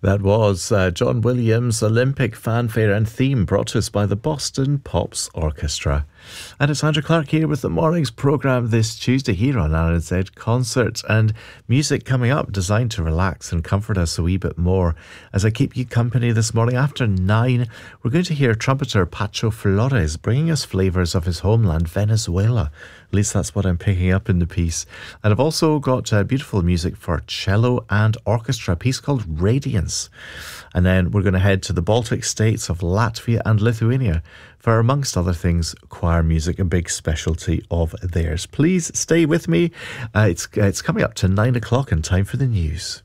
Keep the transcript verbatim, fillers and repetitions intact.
That was uh, John Williams' Olympic fanfare and theme, brought to us by the Boston Pops Orchestra. And it's Andrew Clark here with the morning's programme this Tuesday here on L N Z Concert, and music coming up designed to relax and comfort us a wee bit more. As I keep you company this morning after nine, we're going to hear trumpeter Pacho Flores bringing us flavours of his homeland, Venezuela. At least that's what I'm picking up in the piece. And I've also got uh, beautiful music for cello and orchestra, a piece called Radiance. And then we're going to head to the Baltic states of Latvia and Lithuania for, amongst other things, choir music, a big specialty of theirs. Please stay with me. Uh, it's, uh, it's coming up to nine o'clock and time for the news.